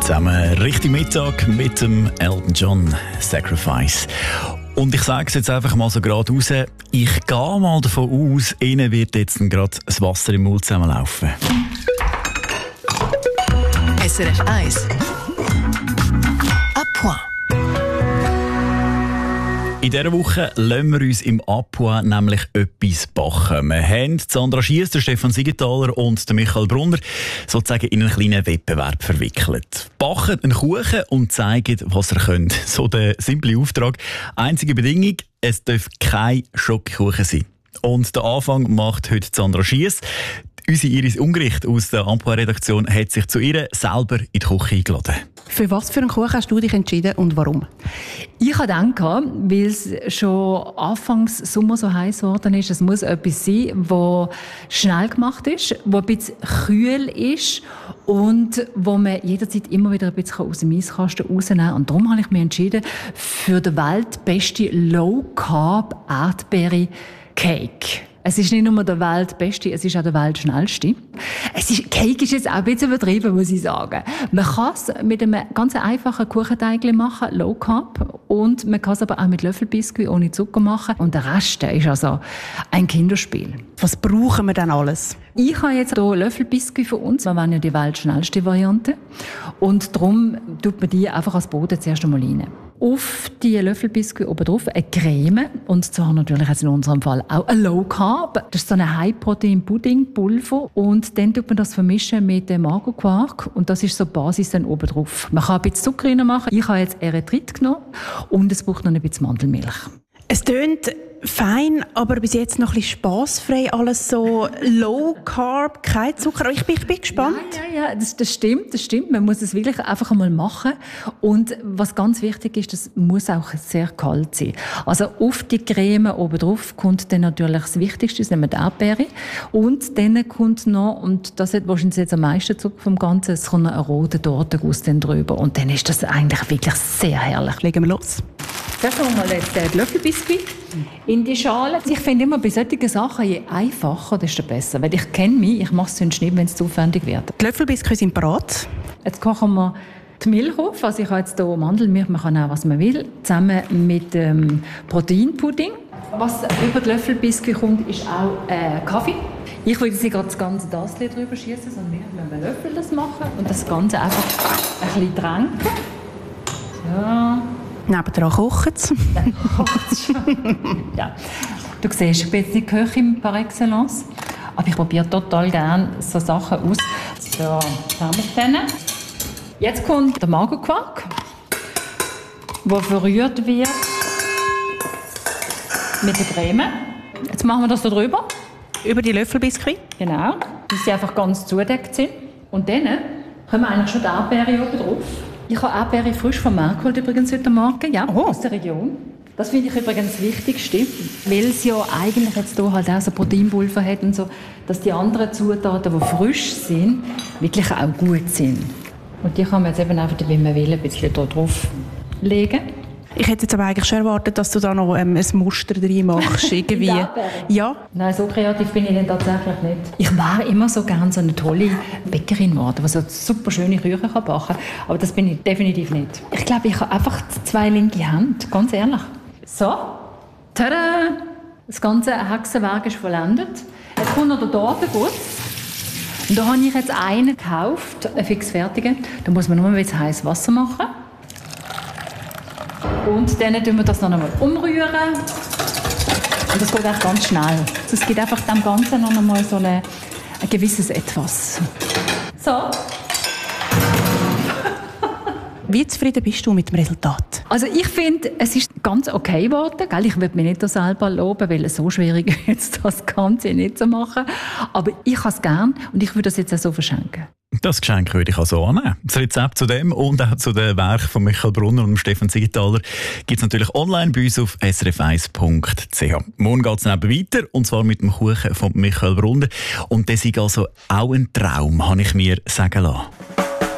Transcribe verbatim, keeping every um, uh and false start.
zusammen, richtig Mittag mit dem Elton John Sacrifice. Und ich sage es jetzt einfach mal so gerade raus, ich gehe mal davon aus, Ihnen wird jetzt gerade das Wasser im Mund zusammenlaufen. S R F eins. À point. In dieser Woche lassen wir uns im Apua nämlich etwas backen. Wir haben Sandra Schiess, Stefan Siegenthaler und Michael Brunner sozusagen in einen kleinen Wettbewerb verwickelt. Backen einen Kuchen und zeigen, was ihr könnt. So der simple Auftrag. Einzige Bedingung, es darf kein Schokokuchen sein. Und den Anfang macht heute Sandra Schiess. Unsere Iris Ungericht aus der Apua-Redaktion hat sich zu ihr selber in die Küche eingeladen. Für was für einen Kuchen hast du dich entschieden und warum? Ich habe gedacht, weil es schon Anfangs Sommer so heiß geworden ist, es muss etwas sein, das schnell gemacht ist, das ein bisschen kühl ist und wo man jederzeit immer wieder ein bisschen aus dem Eiskasten rausnehmen kann. Und darum habe ich mich entschieden für den weltbesten Low-Carb-Erdbeere-Cake. Es ist nicht nur der weltbeste, es ist auch der weltschnellste. Es ist, Cake ist jetzt auch ein bisschen übertrieben, muss ich sagen. Man kann es mit einem ganz einfachen Kuchenteig machen, Low Carb. Und man kann es aber auch mit Löffelbiskuit ohne Zucker machen. Und der Rest der ist also ein Kinderspiel. Was brauchen wir denn alles? Ich habe jetzt hier Löffelbiskuit für uns. Wir wollen ja die weltschnellste Variante. Und darum tut man die einfach als Boden zuerst einmal rein. Auf die Löffelbiskuit oben drauf eine Creme. Und zwar natürlich jetzt in unserem Fall auch ein Low Carb. Das ist so ein High-Protein-Pudding-Pulver. Und dann tut man das vermischen mit dem Magerquark. Und das ist so die Basis dann oben drauf. Man kann ein bisschen Zucker reinmachen. Ich habe jetzt Erythrit genommen. Und es braucht noch ein bisschen Mandelmilch. Es tönt fein, aber bis jetzt noch ein bisschen spassfrei. Alles so Low Carb, kein Zucker. Ich bin, ich bin gespannt. Ja, ja, ja das, das stimmt, das stimmt. Man muss es wirklich einfach einmal machen. Und was ganz wichtig ist, das muss auch sehr kalt sein. Also auf die Creme oben drauf kommt dann natürlich das Wichtigste, das nämlich die Erdbeere. Und dann kommt noch, und das hat wahrscheinlich jetzt am meisten Zucker vom Ganzen, es kommt noch ein roter Tortenguss dann drüber. Und dann ist das eigentlich wirklich sehr herrlich. Legen wir los. Jetzt machen wir mal jetzt den Löffelbiskuit in die Schale. Ich finde immer, bei solchen Sachen, je einfacher, desto besser. Weil ich kenne mich, ich mache es sonst nicht, wenn es zu aufwendig wird. Die Löffelbiskuit sind bereit. Jetzt kochen wir die Milch auf. Also ich habe jetzt hier Mandelmilch, man kann auch, was man will, zusammen mit ähm, Proteinpudding. Was über die Löffelbiskuit kommt, ist auch äh, Kaffee. Ich würde jetzt gerade das ganze Tassel drüber schießen, sondern wir müssen einen Löffel das machen und das Ganze einfach ein bisschen tränken. So. Nebendran kocht es. Dann kocht es schon. Ja. Du siehst, ich bin jetzt nicht Köchin par excellence, aber ich probiere total gerne so Sachen aus. So, haben wir es dann. Jetzt kommt der Magerquark, der verrührt wird mit der Creme. Jetzt machen wir das da drüber. Über die Löffelbiskuit? Genau, dass sie einfach ganz zudeckt sind. Und dann haben wir eigentlich schon die Erdbeere oben drauf. Ich habe Erdbeere frisch vom Markt geholt, übrigens heute Morgen, ja, oh. aus der Region. Das finde ich übrigens das Wichtigste, weil es ja eigentlich jetzt hier halt auch so Proteinpulver hat und so, dass die anderen Zutaten, die frisch sind, wirklich auch gut sind. Und die kann man jetzt eben einfach, wie man will, ein bisschen da drauf legen. Ich hätte jetzt aber eigentlich schon erwartet, dass du da noch ähm, ein Muster drin machst. Irgendwie. Ja? Nein, so kreativ bin ich dann tatsächlich nicht. Ich wäre immer so gerne so eine tolle Bäckerin geworden, die so super schöne Küchen backen kann. Aber das bin ich definitiv nicht. Ich glaube, ich habe einfach zwei linke Hände, ganz ehrlich. So, tada! Das ganze Hexenwerk ist vollendet. Jetzt kommt noch der Tortenguss. Und da habe ich jetzt einen gekauft, einen fixfertigen. Da muss man nur ein bisschen heißes Wasser machen. Und dann tun wir das noch einmal umrühren. Und das geht auch ganz schnell. Es gibt einfach dem Ganzen noch einmal so eine, ein gewisses Etwas. So. Wie zufrieden bist du mit dem Resultat? Also ich finde, es ist ganz okay geworden. Gell? Ich würde mich nicht selber loben, weil es so schwierig ist, jetzt das Ganze nicht zu machen. Aber ich habe es gern und ich würde das jetzt auch so verschenken. Das Geschenk würde ich also annehmen. Das Rezept zu dem und auch zu den Werken von Michael Brunner und Stefan Siegenthaler gibt es natürlich online bei uns auf s r f eins punkt c h. Morgen geht es dann weiter, und zwar mit dem Kuchen von Michael Brunner. Und das ist also auch ein Traum, habe ich mir sagen lassen.